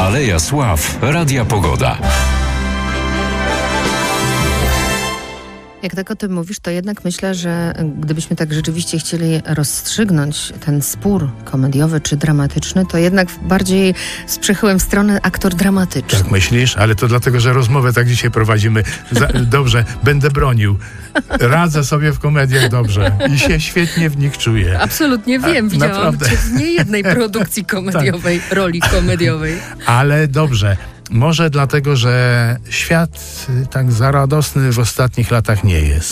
Aleja Sław Radia Pogoda. Jak tak o tym mówisz, to jednak myślę, że gdybyśmy tak rzeczywiście chcieli rozstrzygnąć ten spór komediowy czy dramatyczny, to jednak bardziej z przychyłem w stronę aktor dramatyczny. Tak myślisz? Ale to dlatego, że rozmowę tak dzisiaj prowadzimy. Dobrze, będę bronił. Radzę sobie w komediach dobrze i się świetnie w nich czuję. Absolutnie wiem, widziałam cię w niejednej produkcji komediowej, tak. Roli komediowej. Ale dobrze. Może dlatego, że świat tak za radosny w ostatnich latach nie jest.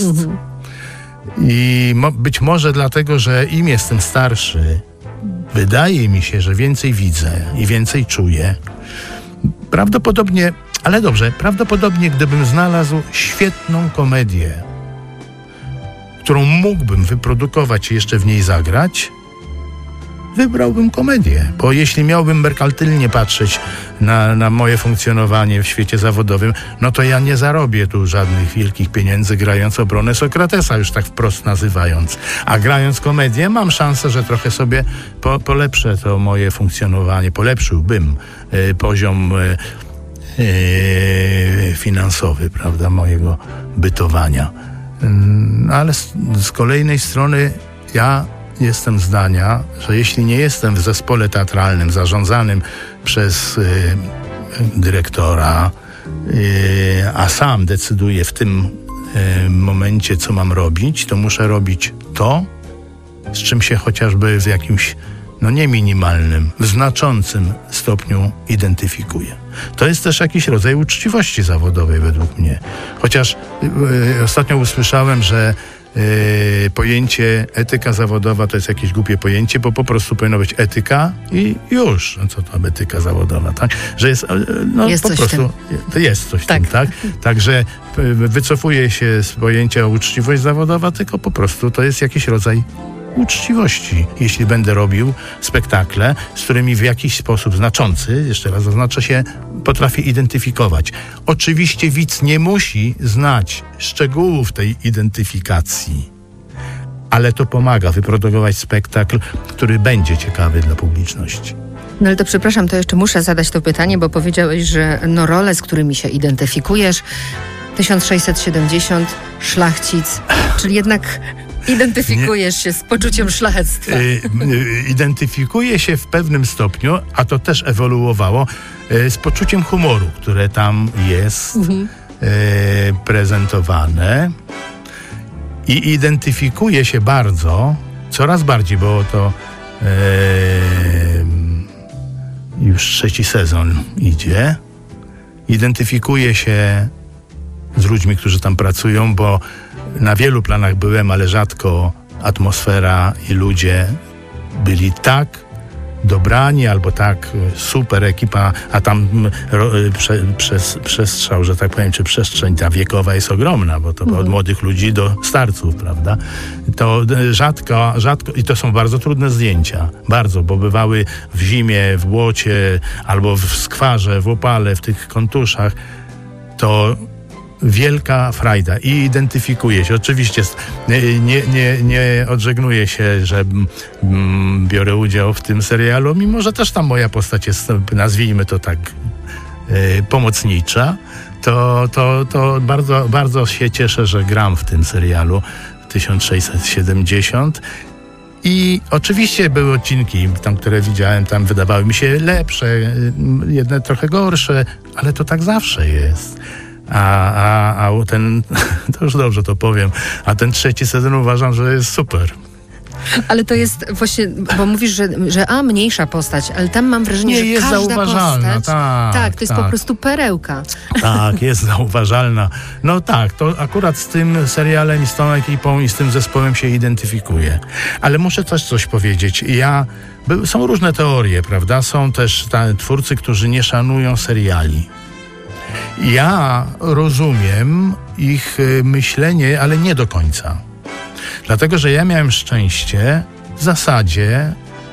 I być może dlatego, że im jestem starszy, wydaje mi się, że więcej widzę i więcej czuję. Prawdopodobnie, ale dobrze, prawdopodobnie gdybym znalazł świetną komedię, którą mógłbym wyprodukować i jeszcze w niej zagrać, wybrałbym komedię, bo jeśli miałbym merkantylnie patrzeć na moje funkcjonowanie w świecie zawodowym, no to ja nie zarobię tu żadnych wielkich pieniędzy grając obronę Sokratesa, już tak wprost nazywając. A grając komedię mam szansę, że trochę sobie polepszę to moje funkcjonowanie, polepszyłbym poziom finansowy, prawda, mojego bytowania. Ale z kolejnej strony ja jestem zdania, że jeśli nie jestem w zespole teatralnym zarządzanym przez dyrektora, a sam decyduję w tym momencie, co mam robić, to muszę robić to, z czym się chociażby w jakimś, no nie minimalnym, w znaczącym stopniu identyfikuję. To jest też jakiś rodzaj uczciwości zawodowej według mnie. Chociaż ostatnio usłyszałem, że pojęcie etyka zawodowa to jest jakieś głupie pojęcie, bo po prostu powinno być etyka i już. No co tam etyka zawodowa, tak? Że jest, no jest po coś prostu jest coś w tym, tak? Także wycofuję się z pojęcia uczciwość zawodowa, tylko po prostu to jest jakiś rodzaj uczciwości, jeśli będę robił spektakle, z którymi w jakiś sposób znaczący, jeszcze raz zaznaczę się, potrafię identyfikować. Oczywiście widz nie musi znać szczegółów tej identyfikacji, ale to pomaga wyprodukować spektakl, który będzie ciekawy dla publiczności. No ale to przepraszam, to jeszcze muszę zadać to pytanie, bo powiedziałeś, że no role, z którymi się identyfikujesz, 1670, Szlachcic, czyli jednak identyfikujesz się z poczuciem szlachectwa. Identyfikuję się w pewnym stopniu, a to też ewoluowało, z poczuciem humoru, które tam jest prezentowane. I identyfikuję się bardzo, coraz bardziej, bo to już 3. sezon idzie. Identyfikuję się z ludźmi, którzy tam pracują, bo na wielu planach byłem, ale rzadko atmosfera i ludzie byli tak dobrani albo tak super ekipa, a tam przestrzał, że tak powiem, czy przestrzeń ta wiekowa jest ogromna, bo to od młodych ludzi do starców, prawda? To rzadko i to są bardzo trudne zdjęcia, bardzo, bo bywały w zimie, w błocie, albo w skwarze, w opale, w tych kontuszach. To wielka frajda i identyfikuję się. Oczywiście nie odżegnuję się, że biorę udział w tym serialu, mimo że też tam moja postać jest, nazwijmy to tak, pomocnicza. To bardzo, bardzo się cieszę, że gram w tym serialu 1670. I oczywiście były odcinki, tam, które widziałem, tam wydawały mi się lepsze, jedne trochę gorsze, ale to tak zawsze jest. A ten, to już dobrze to powiem, a ten 3. sezon uważam, że jest super. Ale to jest właśnie, bo mówisz, że mniejsza postać, ale tam mam wrażenie, że jest każda zauważalna, postać, to jest po prostu perełka. Tak, jest zauważalna. No tak, to akurat z tym serialem i z tą ekipą i z tym zespołem się identyfikuję. Ale muszę też coś powiedzieć. Są różne teorie, prawda? Są też twórcy, którzy nie szanują seriali. Ja rozumiem ich myślenie, ale nie do końca. Dlatego, że ja miałem szczęście w zasadzie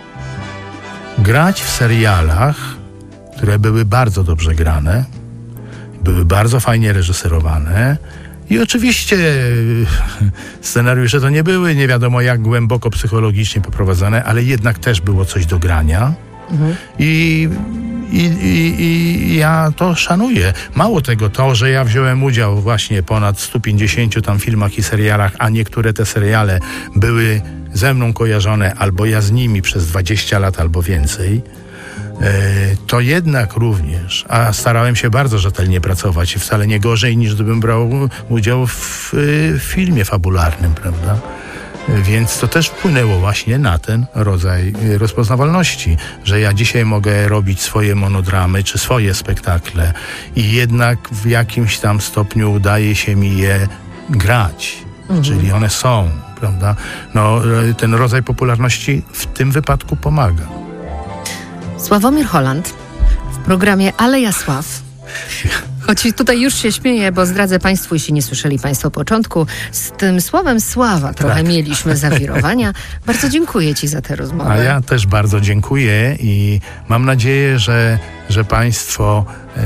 grać w serialach, które były bardzo dobrze grane, były bardzo fajnie reżyserowane i oczywiście scenariusze to nie były nie wiadomo jak głęboko psychologicznie poprowadzone, ale jednak też było coś do grania. I I ja to szanuję. Mało tego, to, że ja wziąłem udział właśnie ponad 150 tam filmach i serialach, a niektóre te seriale były ze mną kojarzone, albo ja z nimi przez 20 lat albo więcej, to jednak również, a starałem się bardzo rzetelnie pracować i wcale nie gorzej, niż gdybym brał udział w filmie fabularnym, prawda? Więc to też wpłynęło właśnie na ten rodzaj rozpoznawalności, że ja dzisiaj mogę robić swoje monodramy czy swoje spektakle i jednak w jakimś tam stopniu udaje się mi je grać, czyli one są, prawda? No, ten rodzaj popularności w tym wypadku pomaga. Sławomir Holland w programie Aleja Sław. Choć tutaj już się śmieję, bo zdradzę Państwu, jeśli nie słyszeli Państwo początku, z tym słowem sława trochę mieliśmy zawirowania. Bardzo dziękuję Ci za tę rozmowę. A ja też bardzo dziękuję i mam nadzieję, że Państwo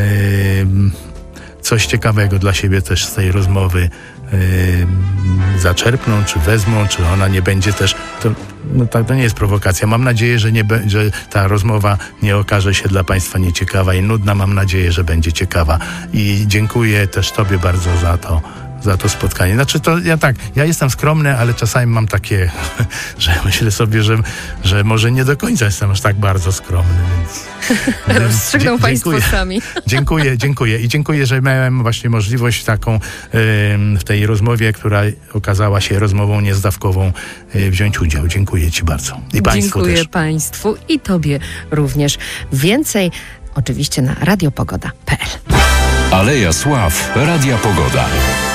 coś ciekawego dla siebie też z tej rozmowy zaczerpną, czy wezmą, czy ona nie będzie też... To nie jest prowokacja. Mam nadzieję, że ta rozmowa nie okaże się dla Państwa nieciekawa i nudna. Mam nadzieję, że będzie ciekawa. I dziękuję też Tobie bardzo za to spotkanie. Znaczy ja jestem skromny, ale czasami mam takie, że myślę sobie, że może nie do końca jestem aż tak bardzo skromny, więc rozstrzygną Państwo sami. Dziękuję. I dziękuję, że miałem właśnie możliwość taką w tej rozmowie, która okazała się rozmową niezdawkową, wziąć udział. Dziękuję Ci bardzo. I Państwu dziękuję też. Państwu i Tobie również. Więcej oczywiście na radiopogoda.pl. Aleja Sław, Radia Pogoda.